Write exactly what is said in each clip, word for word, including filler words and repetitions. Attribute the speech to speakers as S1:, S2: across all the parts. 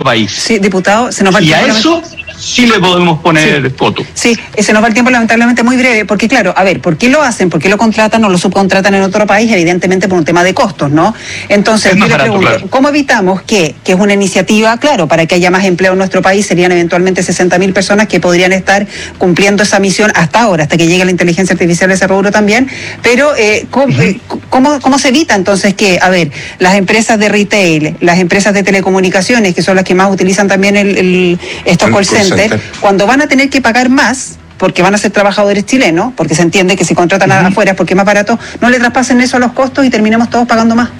S1: país.
S2: Sí, diputado, se nos va el
S1: y
S2: tiempo.
S1: a eso sí le podemos poner
S2: sí.
S1: coto.
S2: Sí, se nos va el tiempo lamentablemente muy breve, porque claro, a ver, ¿por qué lo hacen? ¿Por qué lo contratan o lo subcontratan en otro país? Evidentemente por un tema de costos, ¿no? Entonces,
S1: es
S2: yo
S1: más
S2: le
S1: barato,
S2: pregunto,
S1: claro.
S2: ¿cómo evitamos que, que es una iniciativa, claro, para que haya más empleo en nuestro país, serían eventualmente sesenta mil personas que podrían estar cumpliendo esa misión hasta ahora, hasta que llegue la inteligencia artificial de ese rubro también, pero eh, ¿cómo, uh-huh. eh, ¿cómo, ¿cómo se evita entonces que, a ver, las empresas de retail, las empresas de telecomunicaciones, que son las que más utilizan también el, el, estos el call centers, center, cuando van a tener que pagar más, porque van a ser trabajadores chilenos, porque se entiende que si contratan uh-huh. afuera es porque es más barato, no le traspasen eso a los costos y terminemos todos pagando más?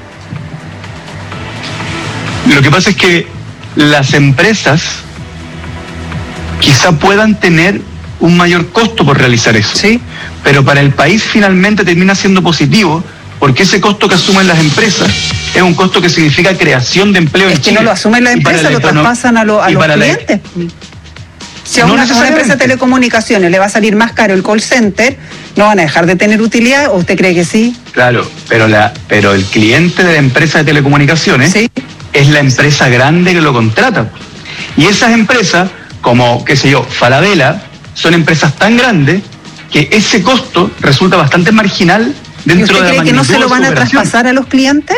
S1: Lo que pasa es que las empresas quizá puedan tener un mayor costo por realizar eso,
S2: ¿sí?
S1: Pero para el país finalmente termina siendo positivo, porque ese costo que asumen las empresas es un costo que significa creación de empleo
S2: es
S1: en
S2: que
S1: Chile.
S2: no lo asumen las empresas, lo traspasan a, lo, a los clientes. La... Si a no una, una empresa de telecomunicaciones le va a salir más caro el call center, ¿no van a dejar de tener utilidad o usted cree que sí?
S1: Claro, pero la pero el cliente de la empresa de telecomunicaciones ¿sí? es la empresa grande que lo contrata. Y esas empresas, como, qué sé yo, Falabella, son empresas tan grandes que ese costo resulta bastante marginal dentro de la magnitud de su operación. ¿Y usted cree que no se lo van a traspasar a los clientes?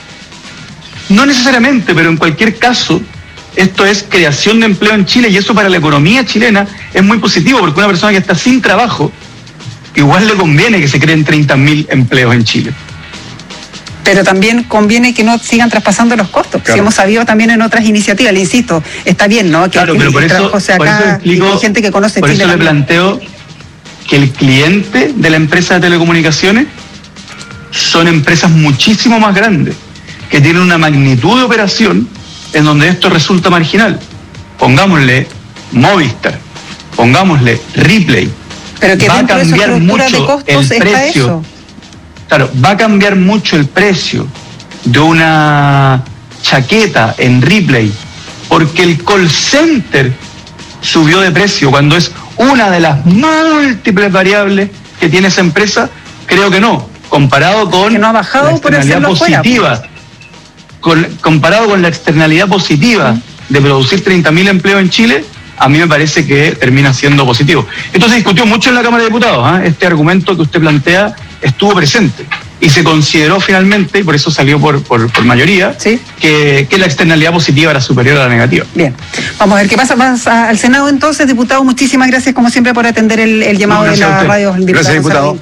S1: No necesariamente, pero en cualquier caso, esto es creación de empleo en Chile y eso para la economía chilena es muy positivo porque una persona que está sin trabajo, igual le conviene que se creen treinta mil empleos en Chile.
S2: Pero también conviene que no sigan traspasando los costos. Claro. Si hemos sabido también en otras iniciativas, le insisto, está bien, ¿no? Que
S1: claro,
S2: el,
S1: pero por
S2: el
S1: eso,
S2: trabajo sea
S1: por
S2: acá,
S1: eso explico,
S2: y hay gente que conoce
S1: por
S2: Chile
S1: eso
S2: también.
S1: le planteo que el cliente de la empresa de telecomunicaciones son empresas muchísimo más grandes, que tienen una magnitud de operación en donde esto resulta marginal. Pongámosle Movistar, pongámosle Ripley.
S2: Pero que
S1: va a cambiar
S2: de
S1: mucho
S2: de costos
S1: el precio.
S2: Eso.
S1: Claro, va a cambiar mucho el precio de una chaqueta en Ripley porque el call center subió de precio cuando es una de las múltiples variables que tiene esa empresa. Creo que no, comparado con
S2: que no ha bajado
S1: la externalidad
S2: por
S1: positiva,
S2: fuera,
S1: con, comparado con la externalidad positiva ¿sí? de producir treinta mil empleos en Chile, a mí me parece que termina siendo positivo. Esto se discutió mucho en la Cámara de Diputados, ¿eh? Este argumento que usted plantea estuvo presente y se consideró finalmente, y por eso salió por, por, por mayoría,
S2: ¿sí?
S1: que, que la externalidad positiva era superior a la negativa.
S2: Bien, vamos a ver qué pasa más al Senado entonces. Diputado, muchísimas gracias como siempre por atender el, el llamado no, de la radio. El
S3: gracias, diputado.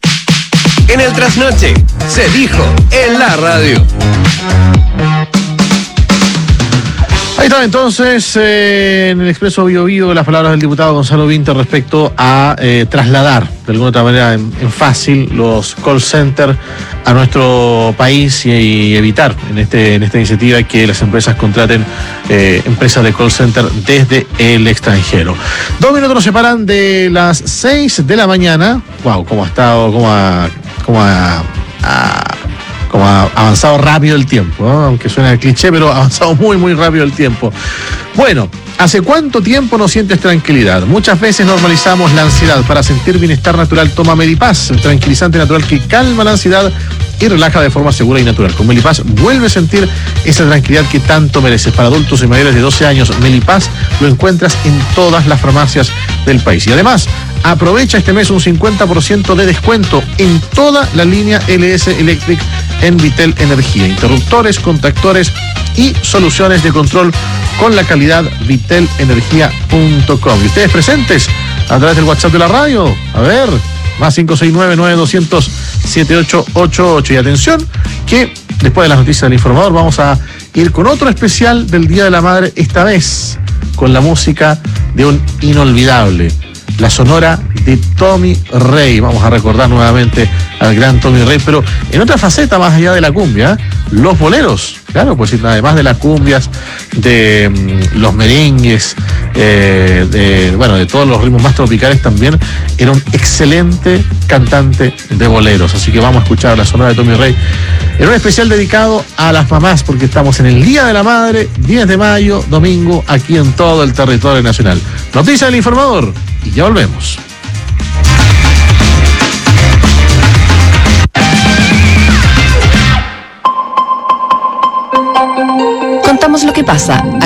S3: En el Trasnoche se dijo en la radio.
S4: Ahí está entonces eh, en el Expreso Bio Bio las palabras del diputado Gonzalo Vinter respecto a eh, trasladar de alguna otra manera en, en fácil los call centers a nuestro país y, y evitar en este en esta iniciativa que las empresas contraten eh, empresas de call center desde el extranjero. Dos minutos nos separan de las seis de la mañana. Wow, cómo ha estado, cómo ha, cómo ha, ha como ha avanzado rápido el tiempo, ¿no? Aunque suena el cliché, pero ha avanzado muy, muy rápido el tiempo. Bueno, ¿hace cuánto tiempo no sientes tranquilidad? Muchas veces normalizamos la ansiedad. Para sentir bienestar natural, toma Melipaz, el tranquilizante natural que calma la ansiedad y relaja de forma segura y natural. Con Melipaz vuelve a sentir esa tranquilidad que tanto mereces. Para adultos y mayores de doce años, Melipaz lo encuentras en todas las farmacias del país. Y además, aprovecha este mes un cincuenta por ciento de descuento en toda la línea L S Electric en Vitel Energía. Interruptores, contactores y soluciones de control con la calidad vitel energía punto com. Y ustedes presentes a través del WhatsApp de la radio. A ver, más cinco seis nueve, nueve dos cero cero, siete ocho ocho ocho. Y atención, que después de las noticias del informador vamos a ir con otro especial del Día de la Madre, esta vez con la música de un inolvidable, la sonora de Tommy Rey. Vamos a recordar nuevamente al gran Tommy Rey, pero en otra faceta más allá de la cumbia, ¿eh? Los boleros. Claro, pues además de las cumbias, de mmm, los merengues, eh, de, bueno, de todos los ritmos más tropicales también, era un excelente cantante de boleros. Así que vamos a escuchar la sonora de Tommy Rey en un especial dedicado a las mamás, porque estamos en el Día de la Madre, diez de mayo, domingo, aquí en todo el territorio nacional. Noticia del informador y ya volvemos.
S5: Contamos lo que pasa